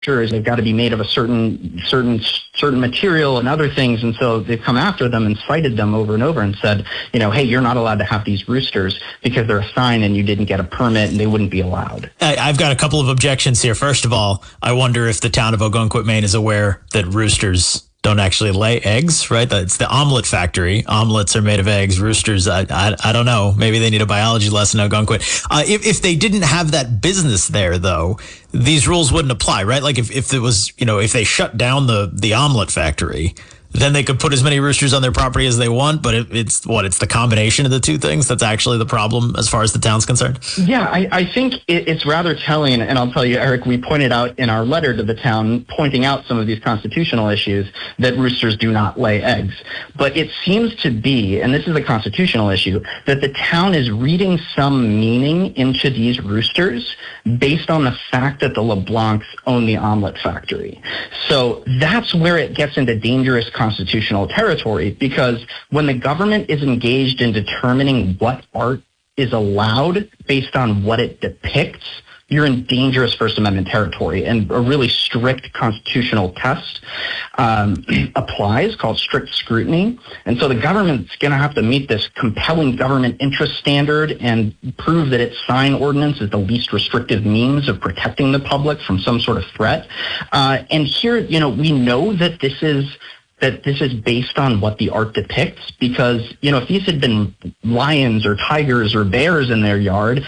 they've got to be made of a certain material and other things. And so they've come after them and cited them over and over and said, hey, you're not allowed to have these roosters because they're a sign and you didn't get a permit and they wouldn't be allowed. I've got a couple of objections here. First of all, I wonder if the town of Ogunquit, Maine is aware that roosters don't actually lay eggs, right? It's the omelet factory. Omelets are made of eggs. Roosters, I don't know. Maybe they need a biology lesson at Ogunquit. If they didn't have that business there, though, these rules wouldn't apply, right? Like if it was, if they shut down the omelet factory, then they could put as many roosters on their property as they want. But it's the combination of the two things that's actually the problem as far as the town's concerned? Yeah, I think it's rather telling. And I'll tell you, Eric, we pointed out in our letter to the town, pointing out some of these constitutional issues, that roosters do not lay eggs. But it seems to be, and this is a constitutional issue, that the town is reading some meaning into these roosters based on the fact that the LeBlancs own the omelet factory. So that's where it gets into dangerous constitutional territory, because when the government is engaged in determining what art is allowed based on what it depicts, you're in dangerous First Amendment territory. And a really strict constitutional test applies, called strict scrutiny. And so the government's going to have to meet this compelling government interest standard and prove that its sign ordinance is the least restrictive means of protecting the public from some sort of threat. And here, we know that this is based on what the art depicts, because, if these had been lions or tigers or bears in their yard,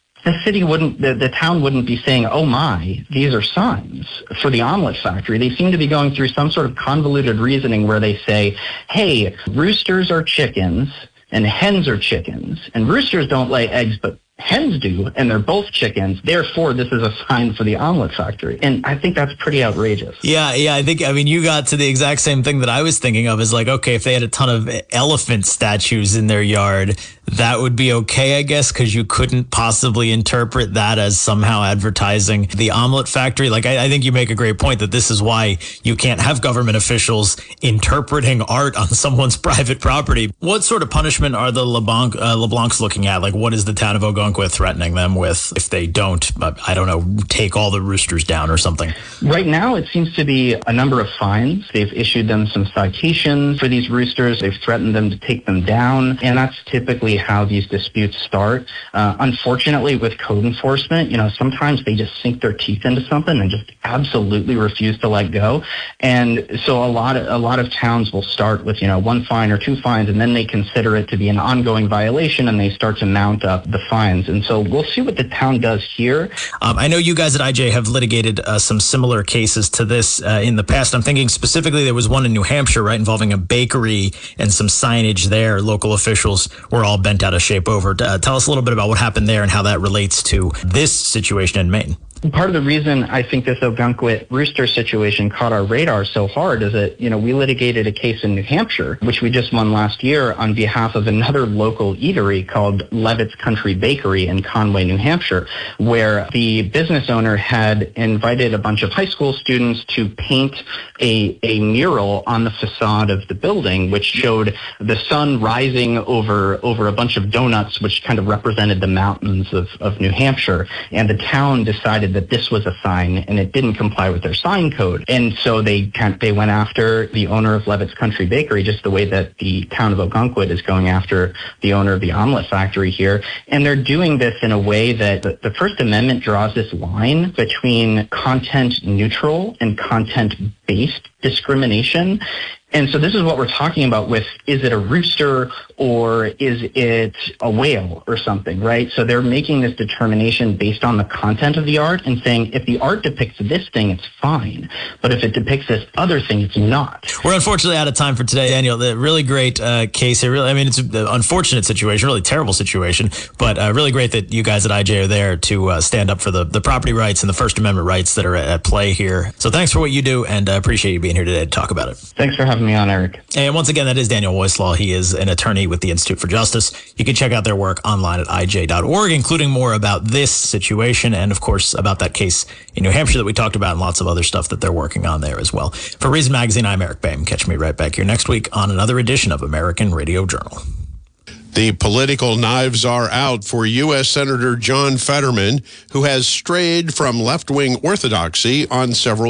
the town wouldn't be saying, oh my, these are signs for the omelet factory. They seem to be going through some sort of convoluted reasoning where they say, hey, roosters are chickens and hens are chickens, and roosters don't lay eggs, but hens do, and they're both chickens. Therefore, this is a sign for the omelet factory. And I think that's pretty outrageous. Yeah. I think, you got to the exact same thing that I was thinking of, is like, okay, if they had a ton of elephant statues in their yard, that would be okay, I guess, because you couldn't possibly interpret that as somehow advertising the omelet factory. Like, I think you make a great point that this is why you can't have government officials interpreting art on someone's private property. What sort of punishment are the LeBlancs looking at? Like, what is the town of Ogunquit threatening them with if they don't, I don't know, take all the roosters down or something? Right now, it seems to be a number of fines. They've issued them some citations for these roosters. They've threatened them to take them down. And that's typically how these disputes start. Unfortunately, with code enforcement, sometimes they just sink their teeth into something and just absolutely refuse to let go. And so a lot of towns will start with, one fine or two fines, and then they consider it to be an ongoing violation, and they start to mount up the fines. And so we'll see what the town does here. I know you guys at IJ have litigated some similar cases to this in the past. I'm thinking specifically there was one in New Hampshire, right, involving a bakery and some signage there. Local officials were all bent out of shape over. Tell us a little bit about what happened there and how that relates to this situation in Maine. Part of the reason I think this Ogunquit rooster situation caught our radar so hard is that, we litigated a case in New Hampshire, which we just won last year on behalf of another local eatery called Levitt's Country Bakery in Conway, New Hampshire, where the business owner had invited a bunch of high school students to paint a mural on the facade of the building, which showed the sun rising over a bunch of donuts, which kind of represented the mountains of New Hampshire. And the town decided that this was a sign and it didn't comply with their sign code. And so they went after the owner of Levitt's Country Bakery, just the way that the town of Ogunquit is going after the owner of the omelet factory here. And they're doing this in a way that the First Amendment draws this line between content neutral and content based discrimination. And so this is what we're talking about with, is it a rooster or is it a whale or something, right? So they're making this determination based on the content of the art and saying, if the art depicts this thing, it's fine. But if it depicts this other thing, it's not. We're unfortunately out of time for today, Daniel. The really great case here. It's an unfortunate situation, really terrible situation, but really great that you guys at IJ are there to stand up for the property rights and the First Amendment rights that are at play here. So thanks for what you do, and I appreciate you being here today to talk about it. Thanks for having me on, Eric. And once again, that is Daniel Woislaw. He is an attorney with the Institute for Justice. You can check out their work online at ij.org, including more about this situation and, of course, about that case in New Hampshire that we talked about and lots of other stuff that they're working on there as well. For Reason Magazine, I'm Eric Boehm. Catch me right back here next week on another edition of American Radio Journal. The political knives are out for U.S. Senator John Fetterman, who has strayed from left-wing orthodoxy on several